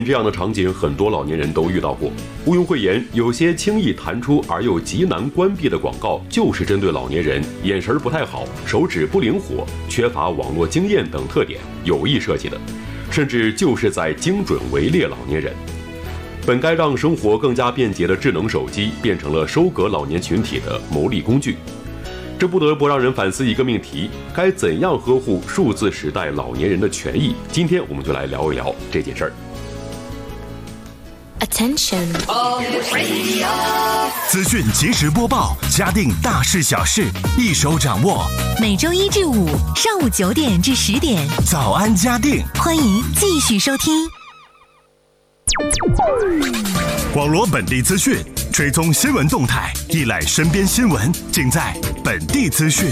这样的场景，很多老年人都遇到过。毋庸讳言，有些轻易弹出而又极难关闭的广告，就是针对老年人眼神不太好、手指不灵活、缺乏网络经验等特点有意设计的，甚至就是在精准围猎老年人。本该让生活更加便捷的智能手机，变成了收割老年群体的牟利工具。这不得不让人反思一个命题：该怎样呵护数字时代老年人的权益？今天我们就来聊一聊这件事儿。 Attention！ 资讯即时播报，嘉定大事小事一手掌握。 每周1至5上午9点至10点， 早安嘉定， 欢迎继续收听。 网罗本地资讯，追踪新闻动态，一览身边新闻，尽在本地资讯。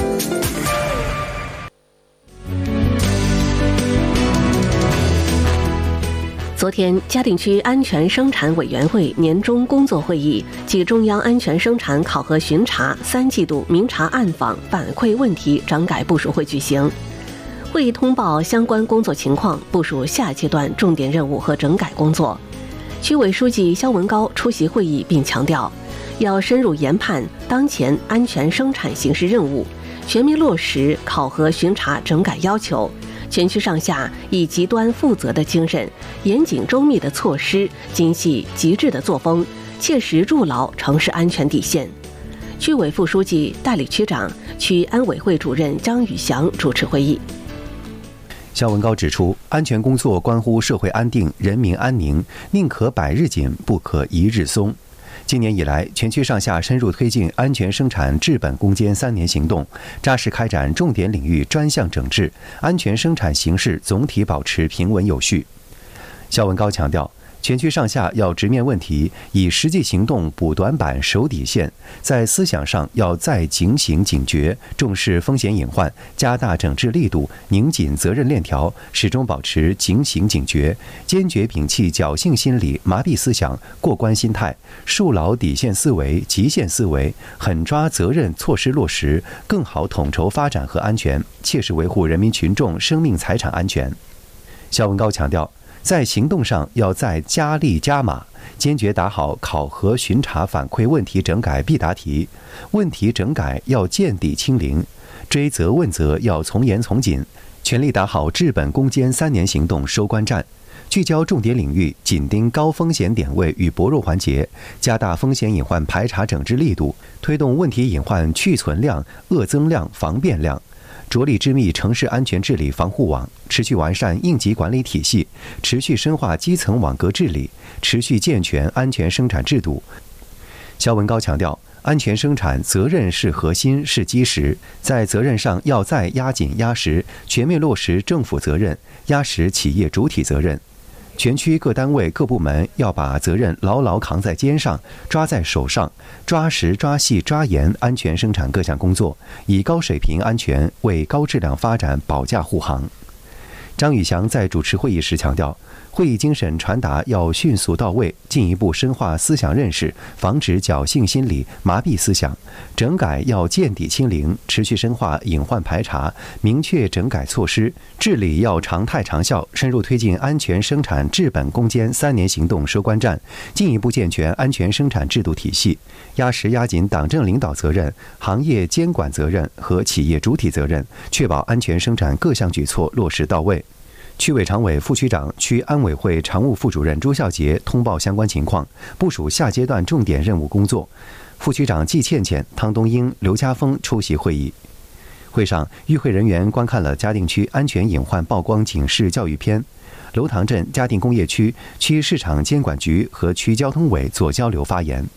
昨天，嘉定区安全生产委员会年终工作会议暨中央安全生产考核巡查3季度明察暗访反馈问题整改部署会举行。会议通报相关工作情况，部署下阶段重点任务和整改工作。区委书记肖文高出席会议并强调，要深入研判当前安全生产形势任务，全面落实考核巡查整改要求，全区上下以极端负责的精神、严谨周密的措施、精细极致的作风，切实筑牢城市安全底线。区委副书记、代理区长、区安委会主任张宇翔主持会议。 肖文高指出，安全工作关乎社会安定、人民安宁，宁可百日紧，不可一日松。今年以来，全区上下深入推进安全生产治本攻坚3年行动，扎实开展重点领域专项整治，安全生产形势总体保持平稳有序。肖文高强调，全区上下要直面问题，以实际行动补短板、守底线，在思想上要再警醒警觉，重视风险隐患，加大整治力度，拧紧责任链条，始终保持警醒警觉，坚决摒弃侥幸心理、麻痹思想、过关心态，树牢底线思维、极限思维，狠抓责任措施落实，更好统筹发展和安全，切实维护人民群众生命财产安全。肖文高强调，在行动上要再加力加码，坚决打好考核巡查反馈问题整改必答题，问题整改要见底清零，追责问责要从严从紧，全力打好治本攻坚3年行动收官战，聚焦重点领域，紧盯高风险点位与薄弱环节，加大风险隐患排查整治力度，推动问题隐患去存量、恶增量、防变量，着力织密城市安全治理防护网，持续完善应急管理体系，持续深化基层网格治理，持续健全安全生产制度。肖文高强调，安全生产责任是核心，是基石，在责任上要再压紧压实，全面落实政府责任，压实企业主体责任。全区各单位各部门要把责任牢牢扛在肩上，抓在手上，抓实抓细抓严安全生产各项工作，以高水平安全为高质量发展保驾护航。张宇翔在主持会议时强调，会议精神传达要迅速到位，进一步深化思想认识，防止侥幸心理、麻痹思想。整改要见底清零，持续深化隐患排查，明确整改措施。治理要常态长效，深入推进安全生产治本攻坚3年行动收官战，进一步健全安全生产制度体系，压实压紧党政领导责任、行业监管责任和企业主体责任，确保安全生产各项举措落实到位。区委常委、副区长、区安委会常务副主任朱孝杰通报相关情况，部署下阶段重点任务工作。副区长季倩倩、汤东英、刘家峰出席会议。会上，与会人员观看了嘉定区安全隐患曝光警示教育片。楼塘镇嘉定工业区区市场监管局和区交通委做交流发言。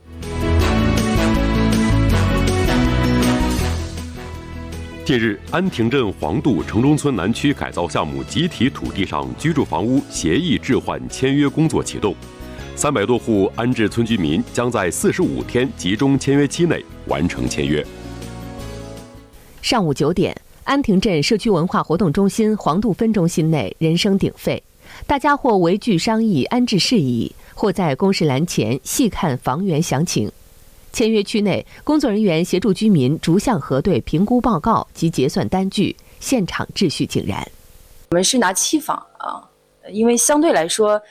近日，安亭镇黄渡城中村南区改造项目集体土地上居住房屋协议置换签约工作启动，300多户安置村居民将在45天集中签约期内完成签约。 上午9点，安亭镇社区文化活动中心黄渡分中心内人声鼎沸，大家或围聚商议安置事宜，或在公示栏前细看房源详情。签约区内，工作人员协助居民逐项核对评估报告及结算单据，现场秩序井然。 我们是拿期房因为相对来说